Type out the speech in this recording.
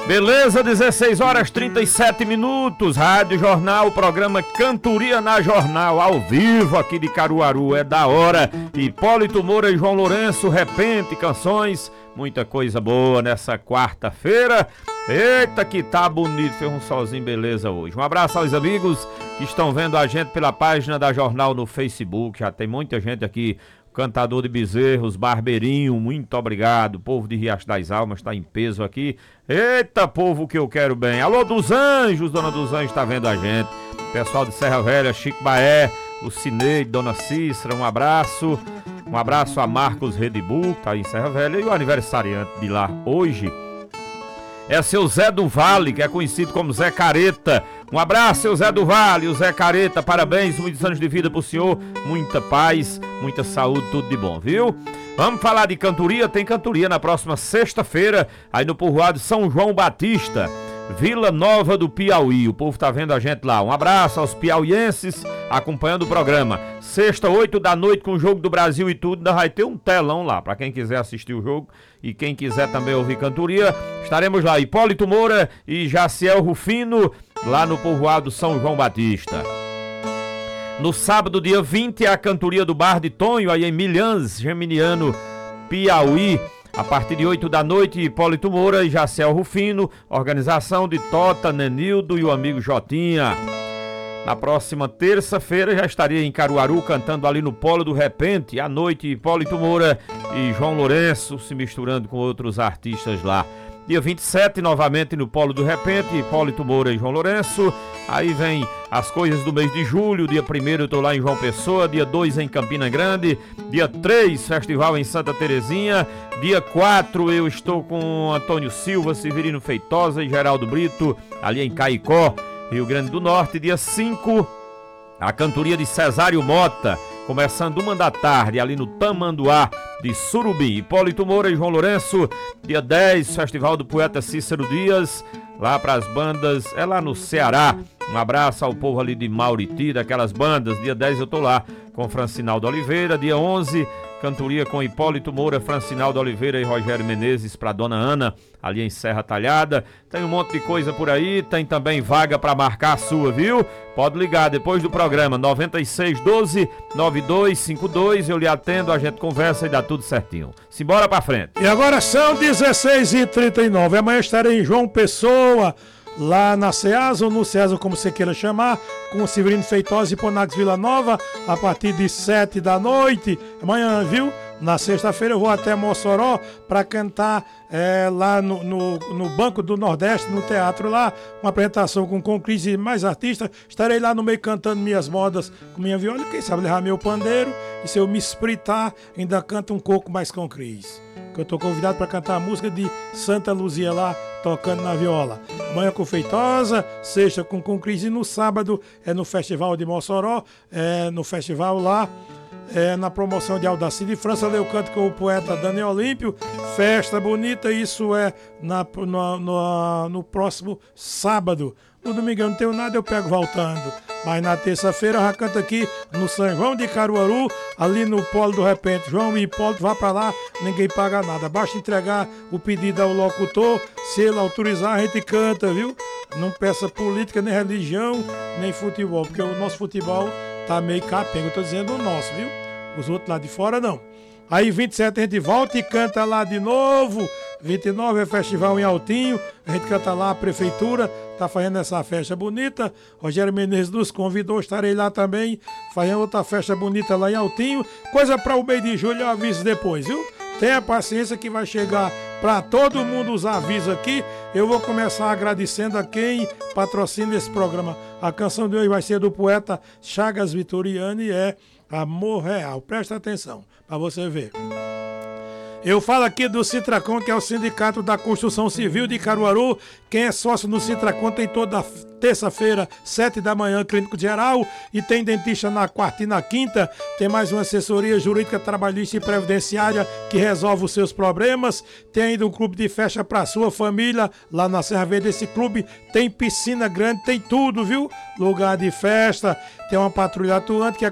Beleza, 16 horas 37 minutos, Rádio Jornal, programa Cantoria na Jornal, ao vivo aqui de Caruaru, é da hora. Hipólito Moura e João Lourenço, Repente, canções, muita coisa boa nessa quarta-feira. Eita, que tá bonito, fez um solzinho beleza hoje. Um abraço aos amigos que estão vendo a gente pela página da Jornal no Facebook, já tem muita gente aqui. Cantador de Bezerros, Barbeirinho, muito obrigado. O povo de Riacho das Almas está em peso aqui. Eita, povo que eu quero bem. Alô dos Anjos, Dona dos Anjos está vendo a gente. Pessoal de Serra Velha, Chico Baé, Lucineide, Dona Cícera, um abraço. Um abraço a Marcos Redibu, que tá aí em Serra Velha. E o aniversariante de lá hoje é seu Zé do Vale, que é conhecido como Zé Careta. Um abraço, seu Zé do Vale, o Zé Careta, parabéns, muitos anos de vida pro senhor, muita paz, muita saúde, tudo de bom, viu? Vamos falar de cantoria, tem cantoria na próxima sexta-feira, aí no povoado São João Batista, Vila Nova do Piauí, o povo tá vendo a gente lá. Um abraço aos piauienses acompanhando o programa. Sexta, 8 da noite, com o Jogo do Brasil e tudo, ainda vai ter um telão lá, pra quem quiser assistir o jogo e quem quiser também ouvir cantoria, estaremos lá, Hipólito Moura e Jaciel Rufino, lá no povoado São João Batista. No sábado, dia 20, a cantoria do Bar de Tonho, aí em Milhãs, Geminiano, Piauí. A partir de 8 da noite, Hipólito Moura e Jaciel Rufino, organização de Tota, Nenildo e o amigo Jotinha. Na próxima terça-feira já estaria em Caruaru cantando ali no Polo do Repente. À noite, Hipólito Moura e João Lourenço se misturando com outros artistas lá. Dia 27, novamente no Polo do Repente, Hipólito Moura e João Lourenço. Aí vem as coisas do mês de julho. Dia 1º eu tô lá em João Pessoa. Dia 2 em Campina Grande. Dia 3, festival em Santa Terezinha. Dia 4 eu estou com Antônio Silva, Severino Feitosa e Geraldo Brito, ali em Caicó, Rio Grande do Norte. Dia 5, a cantoria de Cesário Mota, começando 1 da tarde, ali no Tamanduá de Surubim. Hipólito Moura e João Lourenço. Dia 10, Festival do Poeta Cícero Dias, lá para as bandas, é lá no Ceará. Um abraço ao povo ali de Mauriti, daquelas bandas. Dia 10 eu tô lá com Francinaldo Oliveira. Dia 11, cantoria com Hipólito Moura, Francinaldo Oliveira e Rogério Menezes para Dona Ana, ali em Serra Talhada. Tem um monte de coisa por aí, tem também vaga para marcar a sua, viu? Pode ligar depois do programa, 9612-9252, eu lhe atendo, a gente conversa e dá tudo certinho. Simbora pra frente. E agora são 16h39, amanhã estarei em João Pessoa, lá na Ceasa ou no Ceasa, como você queira chamar, com o Severino Feitosa e Ponax Vila Nova, a partir de 7 da noite, amanhã, viu? Na sexta-feira eu vou até Mossoró para cantar lá no Banco do Nordeste, no teatro lá, uma apresentação com Cris e mais artistas. Estarei lá no meio cantando minhas modas com minha viola, quem sabe levar meu pandeiro, e se eu me espritar, ainda canto um pouco mais com Cris. Que eu tô convidado para cantar a música de Santa Luzia lá, tocando na viola. Amanhã com Feitosa, sexta com Cris e no sábado é no Festival de Mossoró, no festival lá, na promoção de Aldaci de França, eu canto com o poeta Daniel Olímpio, festa bonita, isso é no próximo sábado. No domingo eu não tenho nada, eu pego voltando. Mas na terça-feira eu já canto aqui no São João de Caruaru, ali no Polo do Repente. João e Hipólito, vá pra lá, ninguém paga nada. Basta entregar o pedido ao locutor, se ele autorizar a gente canta, viu? Não peça política, nem religião, nem futebol, porque o nosso futebol tá meio capenga, eu tô dizendo o nosso, viu? Os outros lá de fora não. Aí 27 a gente volta e canta lá de novo. 29 é festival em Altinho, a gente canta lá, a prefeitura tá fazendo essa festa bonita. Rogério Menezes nos convidou, estarei lá também, fazendo outra festa bonita lá em Altinho. Coisa para o mês de julho, eu aviso depois, viu? Tenha paciência que vai chegar para todo mundo os avisos aqui. Eu vou começar agradecendo a quem patrocina esse programa. A canção de hoje vai ser do poeta Chagas Vitoriani e é Amor Real. Presta atenção para você ver. Eu falo aqui do Citracom, que é o Sindicato da Construção Civil de Caruaru. Quem é sócio no Citracom tem toda terça-feira, 7 da manhã, clínico geral, e tem dentista na quarta e na quinta. Tem mais uma assessoria jurídica, trabalhista e previdenciária que resolve os seus problemas. Tem ainda um clube de festa para sua família lá na Serra Verde. Esse clube tem piscina grande, tem tudo, viu? Lugar de festa, tem uma patrulha atuante que é